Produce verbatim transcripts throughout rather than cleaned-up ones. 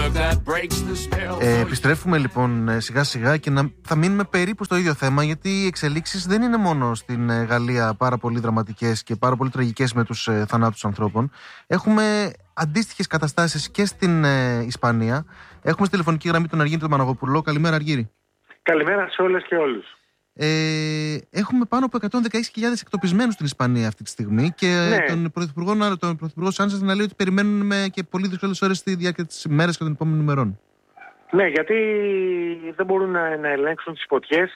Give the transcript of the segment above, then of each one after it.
Ε, επιστρέφουμε λοιπόν σιγά σιγά και να, θα μείνουμε περίπου στο ίδιο θέμα, γιατί οι εξελίξεις δεν είναι μόνο στην Γαλλία πάρα πολύ δραματικές και πάρα πολύ τραγικές με τους ε, θανάτους ανθρώπων. Έχουμε αντίστοιχες καταστάσεις και στην ε, Ισπανία. Έχουμε στη τηλεφωνική γραμμή τον Αργύρη τον Μαναγοπουλό. Καλημέρα, Αργύρη. Καλημέρα σε όλες και όλους. Ε, έχουμε πάνω από εκατόν δεκαέξι χιλιάδες εκτοπισμένους στην Ισπανία αυτή τη στιγμή και ναι. τον Πρωθυπουργό, τον Πρωθυπουργό Σάντσες να λέει ότι περιμένουμε και πολύ δύσκολες ώρες στη διάρκεια της ημέρας και των επόμενων ημερών. Ναι, γιατί δεν μπορούν να, να ελέγξουν τις φωτιές.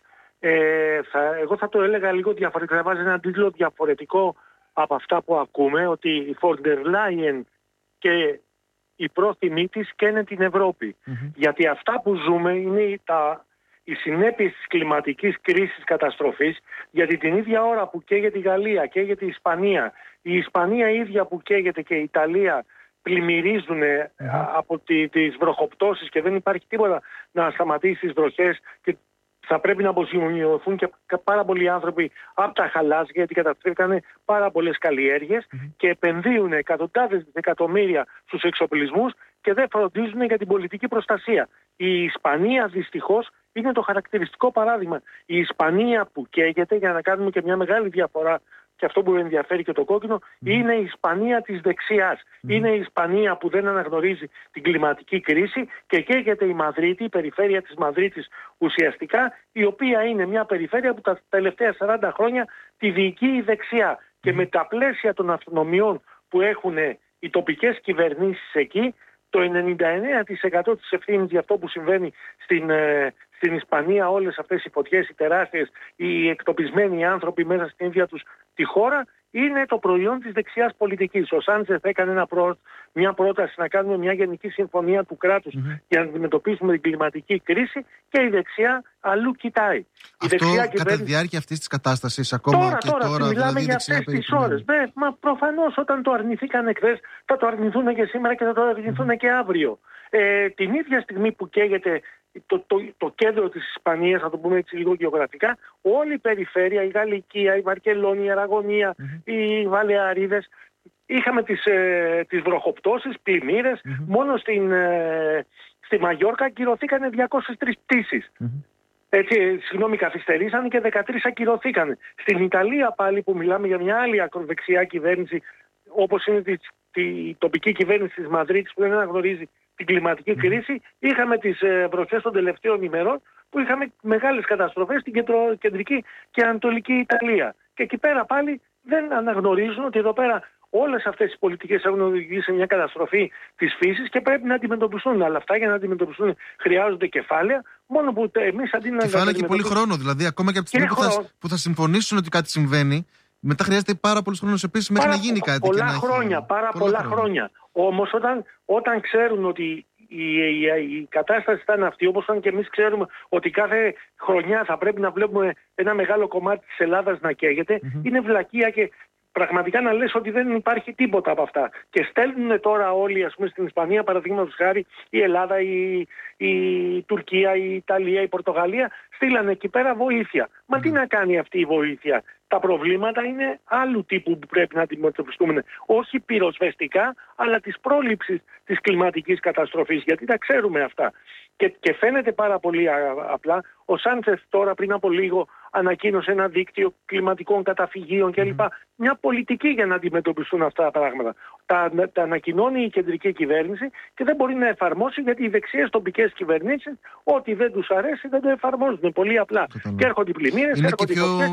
Ε, θα, εγώ θα το έλεγα λίγο διαφορετικά, θα βάζει έναν τίτλο διαφορετικό από αυτά που ακούμε, ότι η Φόντερ Λάιεν και η πρόθυμη της καίνε την Ευρώπη. Mm-hmm. Γιατί αυτά που ζούμε είναι τα... οι συνέπειες της κλιματικής κρίσης καταστροφής, γιατί την ίδια ώρα που καίγεται η Γαλλία, καίγεται η Ισπανία, η Ισπανία ίδια που καίγεται και η Ιταλία πλημμυρίζουν mm-hmm. από τη, τις βροχοπτώσεις και δεν υπάρχει τίποτα να σταματήσει τις βροχές και θα πρέπει να αποζημιωθούν και πάρα πολλοί άνθρωποι από τα χαλάζια, γιατί καταστρέφηκαν πάρα πολλές καλλιέργειες mm-hmm. και επενδύουν εκατοντάδες εκατομμύρια στους εξοπλισμούς και δεν φροντίζουν για την πολιτική προστασία. Η Ισπανία δυστυχώς είναι το χαρακτηριστικό παράδειγμα. Η Ισπανία που καίγεται, για να κάνουμε και μια μεγάλη διαφορά, και αυτό που ενδιαφέρει και το κόκκινο, mm. είναι η Ισπανία της δεξιάς. Mm. Είναι η Ισπανία που δεν αναγνωρίζει την κλιματική κρίση και καίγεται η Μαδρίτη, η περιφέρεια της Μαδρίτης ουσιαστικά, η οποία είναι μια περιφέρεια που τα τελευταία σαράντα χρόνια τη διοικεί η δεξιά. Mm. Και με τα πλαίσια των αυτονομιών που έχουν οι τοπικές κυβερνήσεις εκεί, το ενενήντα εννέα τοις εκατό της ευθύνης για αυτό που συμβαίνει στην, ε, στην Ισπανία, όλες αυτές οι φωτιές, οι τεράστιες, οι εκτοπισμένοι άνθρωποι μέσα στην ίδια τους τη χώρα, είναι το προϊόν της δεξιάς πολιτικής. Ο Σάντσες έκανε ένα προ... μια πρόταση να κάνουμε μια γενική συμφωνία του κράτους mm-hmm. για να αντιμετωπίσουμε την κλιματική κρίση και η δεξιά αλλού κοιτάει. Αυτό η δεξιά κατά κυβέρνηση... τη διάρκεια αυτής της κατάστασης ακόμα τώρα, και τώρα, τώρα, μιλάμε δηλαδή για αυτές τις ώρες. Ναι, μα προφανώς όταν το αρνηθήκαν εχθές θα το αρνηθούν και σήμερα και θα το αρνηθούν mm-hmm. και αύριο. Ε, την ίδια στιγμή που καίγεται το, το, το κέντρο της Ισπανίας, θα το πούμε έτσι λίγο γεωγραφικά, όλη η περιφέρεια, η Γαλλικία, η Βαρκελόνη, η Αραγωνία, mm-hmm. οι Βαλεαρίδες, είχαμε τις, ε, τις βροχοπτώσεις, πλημμύρες, mm-hmm. μόνο στην, ε, στη Μαγιόρκα ακυρωθήκαν διακόσιες τρεις πτήσεις. Mm-hmm. Έτσι, συγγνώμη, καθυστερήσαν και δεκατρείς ακυρωθήκαν. Στην Ιταλία πάλι, που μιλάμε για μια άλλη ακροδεξιά κυβέρνηση, όπως είναι τη, τη τοπική κυβέρνηση της Μαδρίτης, που δεν αναγνωρίζει την κλιματική mm. κρίση, είχαμε τις ε, βροχές των τελευταίων ημερών που είχαμε μεγάλες καταστροφές στην κεντρο, κεντρική και ανατολική Ιταλία. Και εκεί πέρα πάλι δεν αναγνωρίζουν ότι εδώ πέρα όλες αυτές οι πολιτικές έχουν οδηγήσει σε μια καταστροφή της φύσης και πρέπει να αντιμετωπιστούν. Αλλά αυτά για να αντιμετωπιστούν χρειάζονται κεφάλαια, μόνο που εμείς αντί να... Κεφάλαια και πολύ χρόνο, δηλαδή ακόμα και από τη στιγμή που θα, που θα συμφωνήσουν ότι κάτι συμβαίνει, μετά χρειάζεται πάρα πολλούς χρόνους επίσης μέχρι πάρα να γίνει κάτι. Πολλά και να χρόνια, έχει... πάρα πολλά, πολλά χρόνια. χρόνια. Όμως όταν, όταν ξέρουν ότι η, η, η, η κατάσταση θα είναι αυτή, όπως όταν και εμείς ξέρουμε ότι κάθε χρονιά θα πρέπει να βλέπουμε ένα μεγάλο κομμάτι της Ελλάδας να καίγεται, mm-hmm. είναι βλακεία και πραγματικά να λες ότι δεν υπάρχει τίποτα από αυτά. Και στέλνουν τώρα όλοι, ας πούμε, στην Ισπανία, παραδείγματος χάρη, η Ελλάδα, η, η Τουρκία, η Ιταλία, η Πορτογαλία, στείλανε εκεί πέρα βοήθεια. Μα mm. τι να κάνει αυτή η βοήθεια? Τα προβλήματα είναι άλλου τύπου που πρέπει να αντιμετωπιστούμε. Όχι πυροσβεστικά, αλλά της πρόληψης της κλιματικής καταστροφής. Γιατί τα ξέρουμε αυτά. Και, και φαίνεται πάρα πολύ α, απλά. Ο Σάντσες τώρα πριν από λίγο ανακοίνωσε ένα δίκτυο κλιματικών καταφυγίων κλπ. Mm. Μια πολιτική για να αντιμετωπιστούν αυτά τα πράγματα. Τα, τα ανακοινώνει η κεντρική κυβέρνηση και δεν μπορεί να εφαρμόσει, γιατί οι δεξιές τοπικές κυβερνήσεις ό,τι δεν τους αρέσει δεν το εφαρμόζουν. Πολύ απλά. Καταλά. Και έρχονται οι πλημμύρες, έρχονται οι φωτιές.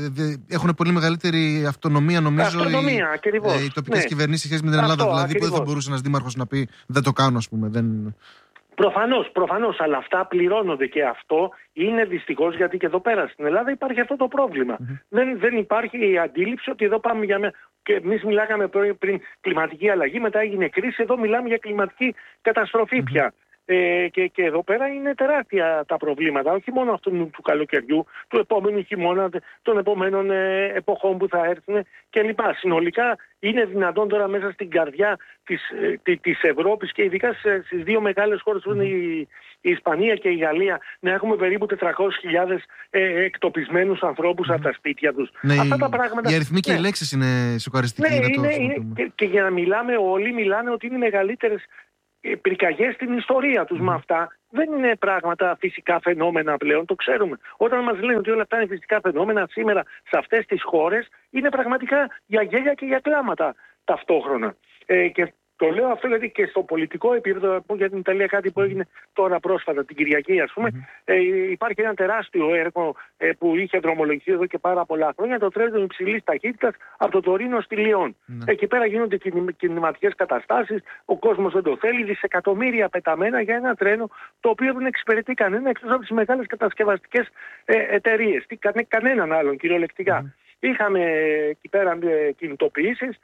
Έχουν πολύ μεγαλύτερη αυτονομία, νομίζω, αυτονομία, οι, οι τοπικές ναι. κυβερνήσεις σχέση με την Ελλάδα. Αυτό, δηλαδή, ακριβώς. Που δεν θα μπορούσε ένας δήμαρχος να πει δεν το κάνω, ας πούμε. Δεν... Προφανώς, προφανώς, αλλά αυτά πληρώνονται και αυτό είναι δυστυχώς, γιατί και εδώ πέρα στην Ελλάδα υπάρχει αυτό το πρόβλημα. Mm-hmm. Δεν, δεν υπάρχει η αντίληψη ότι εδώ πάμε για... Με... Και εμείς μιλάγαμε πριν, πριν κλιματική αλλαγή, μετά έγινε κρίση, εδώ μιλάμε για κλιματική καταστροφή mm-hmm. πια. Ε, και, και εδώ πέρα είναι τεράστια τα προβλήματα, όχι μόνο αυτού του καλοκαιριού, του επόμενου χειμώνα, των επόμενων ε, εποχών που θα έρθουν κλπ. Συνολικά είναι δυνατόν τώρα μέσα στην καρδιά της, ε, της Ευρώπης και ειδικά στις δύο μεγάλες χώρες που είναι η, η Ισπανία και η Γαλλία να έχουμε περίπου τετρακόσιες χιλιάδες ε, εκτοπισμένους ανθρώπους mm. από τα σπίτια τους. Ναι, αυτά τα πράγματα... Οι αριθμοί και ναι. οι λέξεις είναι σοκαριστικοί. Ναι, είναι, είναι, και, και για να μιλάμε όλοι μιλάνε ότι είναι μεγαλύτερες πυρκαγιές στην ιστορία τους. Mm. Με αυτά δεν είναι πράγματα φυσικά φαινόμενα πλέον, το ξέρουμε. Όταν μας λένε ότι όλα αυτά είναι φυσικά φαινόμενα σήμερα σε αυτές τις χώρες, είναι πραγματικά για γέλια και για κλάματα ταυτόχρονα. Ε, και το λέω αυτό γιατί και στο πολιτικό επίπεδο, για την Ιταλία κάτι που έγινε τώρα πρόσφατα, την Κυριακή ας πούμε, mm-hmm. ε, υπάρχει ένα τεράστιο έργο ε, που είχε δρομολογηθεί εδώ και πάρα πολλά χρόνια, το τρένο υψηλής ταχύτητας από το Τωρίνο στη Λιόν. Mm-hmm. Εκεί πέρα γίνονται κινηματικές καταστάσεις, ο κόσμος δεν το θέλει, δισεκατομμύρια πεταμένα για ένα τρένο το οποίο δεν εξυπηρετεί κανένα εκτός από τις μεγάλες κατασκευαστικές ε, εταιρείες, κα, κανέναν άλλον κυριολεκτικά. Mm-hmm. Είχαμε εκεί πέρα ε, κινητοποιήσεις.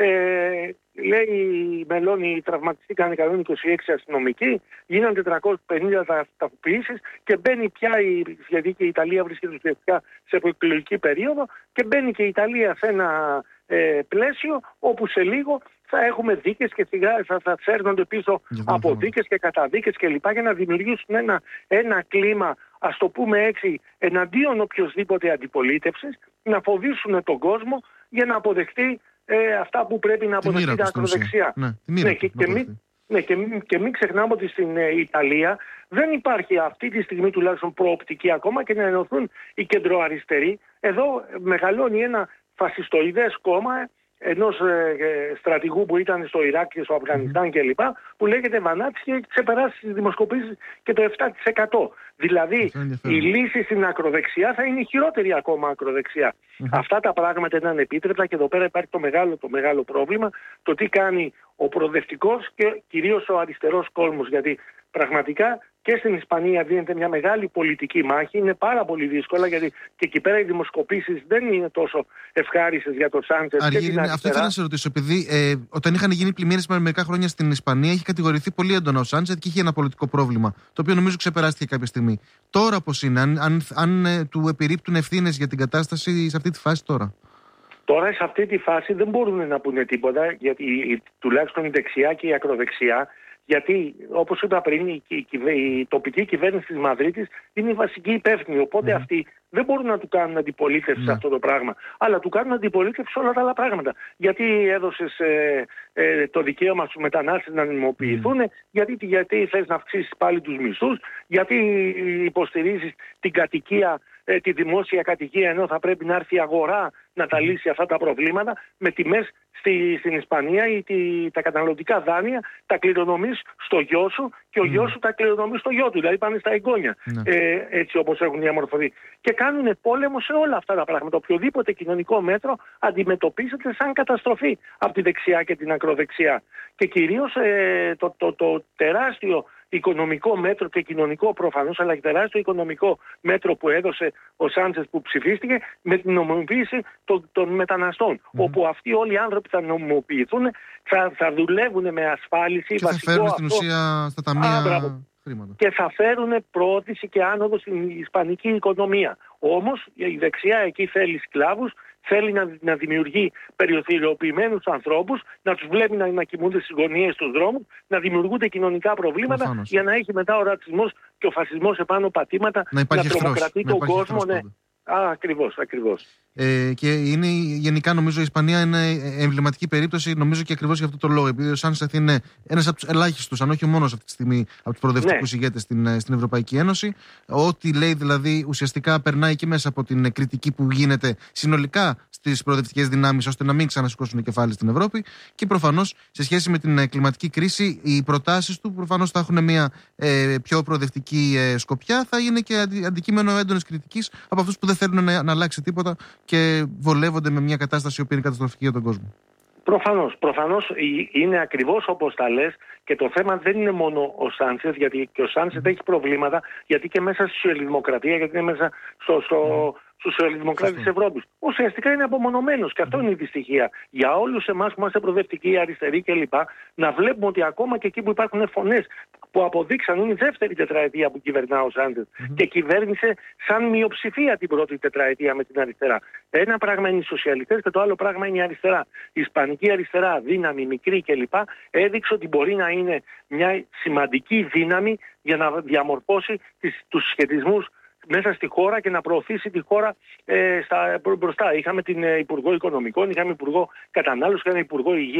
Ε, λέει η Μελώνη, τραυματιστήκαν εκατόν είκοσι έξι αστυνομικοί, γίνανε τετρακόσιες πενήντα ταυτοποιήσεις και μπαίνει πια η, γιατί και η Ιταλία βρίσκεται ουσιαστικά σε προεκλογική περίοδο και μπαίνει και η Ιταλία σε ένα ε, πλαίσιο όπου σε λίγο θα έχουμε δίκες και θα, θα φέρνονται πίσω από δίκες και καταδίκες και λοιπά για να δημιουργήσουν ένα, ένα κλίμα, ας το πούμε έτσι, εναντίον οποιοσδήποτε αντιπολίτευσης, να φοβήσουν τον κόσμο για να αποδεχτεί Ε, αυτά που πρέπει να αποδεχτεί τα ακροδεξιά. Ναι, ναι, και, και, μην, ναι, και, και μην ξεχνάμε ότι στην ε, Ιταλία δεν υπάρχει αυτή τη στιγμή τουλάχιστον προοπτική ακόμα και να ενωθούν οι κεντροαριστεροί. Εδώ μεγαλώνει ένα φασιστοειδές κόμμα ενός ε, ε, στρατηγού που ήταν στο Ιράκ και στο Αφγανιστάν mm-hmm. κλπ. Που λέγεται Βανάτσι και έχει ξεπεράσει στις δημοσκοπήσεις και το επτά τοις εκατό. Δηλαδή η λύση στην ακροδεξιά θα είναι η χειρότερη ακόμα ακροδεξιά. Mm-hmm. Αυτά τα πράγματα είναι ανεπίτρεπτα και εδώ πέρα υπάρχει το μεγάλο, το μεγάλο πρόβλημα, το τι κάνει ο προοδευτικός και κυρίως ο αριστερός κόσμος. Γιατί πραγματικά και στην Ισπανία δίνεται μια μεγάλη πολιτική μάχη. Είναι πάρα πολύ δύσκολα γιατί και εκεί πέρα οι δημοσκοπήσεις δεν είναι τόσο ευχάριστες για το Σάντσες. Αυτό ήθελα να σε ρωτήσω. Επειδή ε, όταν είχαν γίνει πλημμύρες με μερικά χρόνια στην Ισπανία, είχε κατηγορηθεί πολύ έντονα ο Σάντσες και είχε ένα πολιτικό πρόβλημα. Το οποίο νομίζω ξεπεράστηκε κάποια στιγμή. Τώρα πώς είναι, αν, αν, αν ε, του επιρρύπτουν ευθύνες για την κατάσταση σε αυτή τη φάση τώρα? Τώρα σε αυτή τη φάση δεν μπορούν να πούνε τίποτα, γιατί τουλάχιστον η δεξιά και η ακροδεξιά. Γιατί, όπως είπα πριν, η, η, η, η τοπική κυβέρνηση της Μαδρίτης είναι η βασική υπεύθυνη. Οπότε mm. αυτοί δεν μπορούν να του κάνουν αντιπολίτευση mm. σε αυτό το πράγμα. Αλλά του κάνουν αντιπολίτευση σε όλα τα άλλα πράγματα. Γιατί έδωσες ε, ε, το δικαίωμα στους μετανάστες να νομιμοποιηθούν, mm. γιατί, γιατί θες να αυξήσεις πάλι τους μισθούς, γιατί υποστηρίζεις την κατοικία, ε, τη δημόσια κατοικία, ενώ θα πρέπει να έρθει η αγορά να τα λύσει αυτά τα προβλήματα με τιμές. Στη, στην Ισπανία ή τη, τα καταναλωτικά δάνεια τα κληρονομείς στο γιο σου και ο mm. γιος σου τα κληρονομείς στο γιο του. Δηλαδή πάνε στα εγγόνια. Mm. Ε, έτσι όπως έχουν διαμορφωθεί. Και κάνουν πόλεμο σε όλα αυτά τα πράγματα. Οποιοδήποτε κοινωνικό μέτρο αντιμετωπίζεται σαν καταστροφή από τη δεξιά και την ακροδεξιά. Και κυρίως ε, το, το, το, το τεράστιο οικονομικό μέτρο και κοινωνικό προφανώς, αλλά και τεράστιο οικονομικό μέτρο που έδωσε ο Σάντσες που ψηφίστηκε με την νομιμοποίηση των, των μεταναστών. Mm-hmm. Όπου αυτοί όλοι οι άνθρωποι θα νομιμοποιηθούν, θα, θα δουλεύουν με ασφάλιση. Και θα φέρουν στην ουσία στα ταμεία χρήματα. Και θα φέρουν πρόθεση και άνοδο στην ισπανική οικονομία. Όμως η δεξιά εκεί θέλει σκλάβους, θέλει να, να δημιουργεί περιοθυριοποιημένους ανθρώπους, να τους βλέπει να, να κοιμούνται στις γωνίες στους δρόμους, να δημιουργούνται κοινωνικά προβλήματα. Προφανώς. Για να έχει μετά ο ρατσισμός και ο φασισμός επάνω πατήματα, να, να τρομοκρατεί τον κόσμο. Ναι. Α, ακριβώς, ακριβώς. Ε, και είναι γενικά νομίζω η Ισπανία είναι εμβληματική περίπτωση, νομίζω και ακριβώς για αυτό το λόγο. Επειδή ο Σάντσες είναι ένας από τους ελάχιστους, αν όχι ο μόνος αυτή τη στιγμή, από τους προοδευτικούς ναι. ηγέτες στην, στην Ευρωπαϊκή Ένωση. Ό,τι λέει δηλαδή ουσιαστικά περνάει και μέσα από την κριτική που γίνεται συνολικά στις προοδευτικές δυνάμεις, ώστε να μην ξανασηκώσουν κεφάλι στην Ευρώπη. Και προφανώς σε σχέση με την κλιματική κρίση, οι προτάσεις του προφανώς θα έχουν μια ε, πιο προοδευτική ε, σκοπιά, θα είναι και αντι, αντικείμενο έντονης κριτικής από αυτούς που δεν θέλουν να, να αλλάξει τίποτα και βολεύονται με μια κατάσταση που είναι καταστροφική για τον κόσμο. Προφανώς, προφανώς είναι ακριβώς όπως τα λες και το θέμα δεν είναι μόνο ο Σάντσες, γιατί και ο Σάντσες mm. έχει προβλήματα, γιατί και μέσα στη σοσιαλδημοκρατία, γιατί είναι μέσα στο, στο, mm. στους σοσιαλδημοκράτες της Ευρώπης. Ουσιαστικά είναι απομονωμένος και αυτό mm. είναι η δυστυχία. Για όλους εμάς που είμαστε προοδευτικοί, αριστεροί κλπ. Να βλέπουμε ότι ακόμα και εκεί που υπάρχουν φωνές που αποδείξαν, είναι η δεύτερη τετραετία που κυβερνά ο Σάντσες mm-hmm. και κυβέρνησε σαν μειοψηφία την πρώτη τετραετία με την αριστερά. Ένα πράγμα είναι οι σοσιαλιστές και το άλλο πράγμα είναι η αριστερά. Η ισπανική αριστερά, δύναμη, μικρή κλπ. Έδειξε ότι μπορεί να είναι μια σημαντική δύναμη για να διαμορφώσει τις, τους σχετισμούς μέσα στη χώρα και να προωθήσει τη χώρα ε, στα, μπροστά. Είχαμε την ε, Υπουργό Οικονομικών, είχαμε Υπουργό Κατανάλωσης, είχαμε Υπουργό Υγείας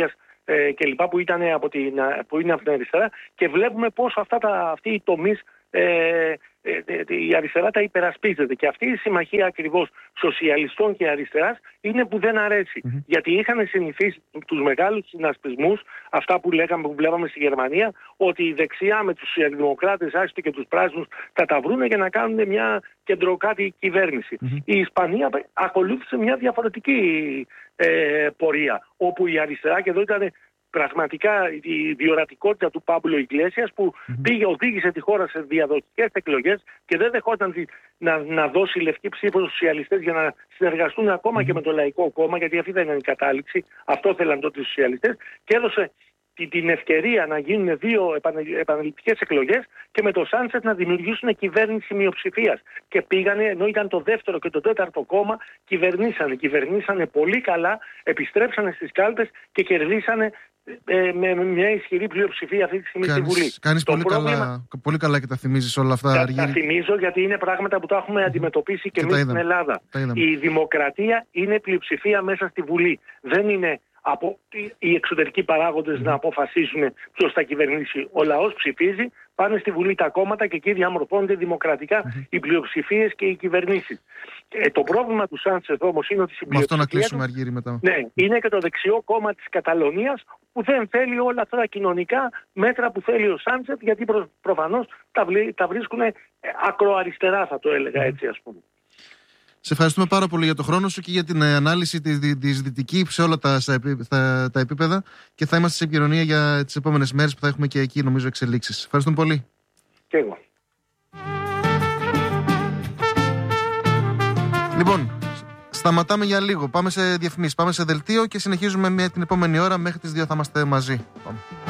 ε, κλπ. Που, ήταν από την, που είναι από την αριστερά, και βλέπουμε πόσο αυτά τα, αυτοί οι τομείς ε, ε, η αριστερά τα υπερασπίζεται. Και αυτή η συμμαχία ακριβώς σοσιαλιστών και αριστεράς είναι που δεν αρέσει. Mm-hmm. Γιατί είχαν συνηθίσει τους μεγάλους συνασπισμούς, αυτά που λέγαμε, που βλέπαμε στη Γερμανία, ότι η δεξιά με τους σοσιαλδημοκράτες, άσχετο και τους πράσινους, θα τα βρούνε για να κάνουν μια κεντροκάτη κυβέρνηση. Mm-hmm. Η Ισπανία ακολούθησε μια διαφορετική ε, πορεία, όπου η αριστερά, και εδώ ήταν πραγματικά η διορατικότητα του Πάμπλο Ιγκλέσιας, που mm-hmm. πήγε, οδήγησε τη χώρα σε διαδοχικές εκλογές και δεν δεχόταν να, να δώσει λευκή ψήφο στους σοσιαλιστές για να συνεργαστούν ακόμα mm-hmm. και με το Λαϊκό Κόμμα, γιατί αυτή δεν ήταν η κατάληξη. Αυτό θέλαν τότε οι σοσιαλιστές, και έδωσε την ευκαιρία να γίνουν δύο επαναληπτικές εκλογές και με το Σάντσετ να δημιουργήσουν κυβέρνηση μειοψηφίας. Και πήγανε, ενώ ήταν το δεύτερο και το τέταρτο κόμμα, κυβερνήσανε. Κυβερνήσανε πολύ καλά, επιστρέψανε στις κάλπες και κερδίσανε ε, με μια ισχυρή πλειοψηφία αυτή τη στιγμή κάνεις, στη Βουλή. Κάνεις πολύ, πρόβλημα... καλά, πολύ καλά και τα θυμίζεις όλα αυτά. Τα, τα θυμίζω γιατί είναι πράγματα που τα έχουμε mm-hmm. αντιμετωπίσει και, και εμείς στην Ελλάδα. Η δημοκρατία είναι πλειοψηφία μέσα στη Βουλή. Δεν είναι από οι εξωτερικοί παράγοντες mm. να αποφασίσουν ποιος θα κυβερνήσει. Ο λαός ψηφίζει, πάνε στη Βουλή τα κόμματα και εκεί διαμορφώνονται δημοκρατικά mm. οι πλειοψηφίες και οι κυβερνήσεις. Ε, το πρόβλημα του Σάντσεθ όμως είναι ότι στην πλειοψηφία. Με αυτό να κλείσουμε, Αργύρη, μετά. Ναι, είναι και το δεξιό κόμμα της Καταλωνίας, που δεν θέλει όλα αυτά τα κοινωνικά μέτρα που θέλει ο Σάντσεθ, γιατί προ, προφανώς τα, τα βρίσκουν ακροαριστερά, θα το έλεγα έτσι, ας πούμε. Σε ευχαριστούμε πάρα πολύ για το χρόνο σου και για την ανάλυση της, της δυτική σε όλα τα, τα, τα επίπεδα, και θα είμαστε σε επικοινωνία για τις επόμενες μέρες που θα έχουμε και εκεί, νομίζω, εξελίξεις. Ευχαριστούμε πολύ. Και εγώ. Λοιπόν, σταματάμε για λίγο. Πάμε σε διαφημίσεις, πάμε σε δελτίο και συνεχίζουμε με την επόμενη ώρα. Μέχρι τις δύο θα είμαστε μαζί. Πάμε.